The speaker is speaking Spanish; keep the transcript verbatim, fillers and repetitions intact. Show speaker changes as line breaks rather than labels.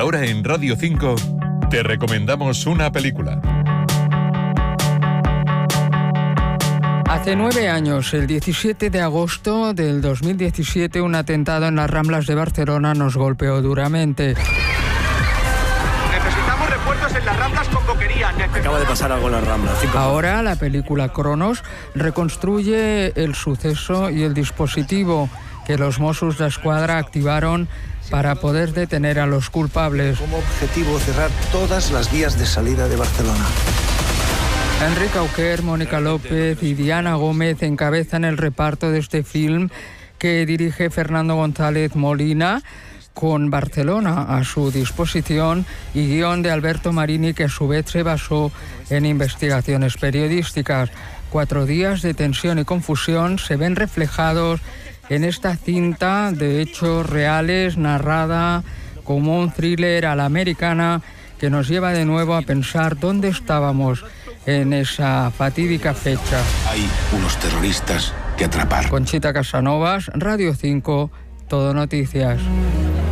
ahora en Radio cinco te recomendamos una película.
Hace nueve años, el diecisiete de agosto del dos mil diecisiete, un atentado en las Ramblas de Barcelona nos golpeó duramente.
Necesitamos refuerzos en las Ramblas con boquería. Necesitamos...
Acaba de pasar algo en las Ramblas.
Ahora, la película Cronos reconstruye el suceso y el dispositivo que los Mossos d'Esquadra activaron para poder detener a los culpables.
Como objetivo, cerrar todas las vías de salida de Barcelona.
Enrique Auquer, Mónica López y Diana Gómez encabezan el reparto de este film que dirige Fernando González Molina, con Barcelona a su disposición, y guión de Alberto Marini, que a su vez se basó en investigaciones periodísticas. Cuatro días de tensión y confusión se ven reflejados en esta cinta de hechos reales, narrada como un thriller a la americana, que nos lleva de nuevo a pensar dónde estábamos en esa fatídica fecha.
Hay unos terroristas que atrapar.
Conchita Casanovas, Radio cinco, Todo Noticias.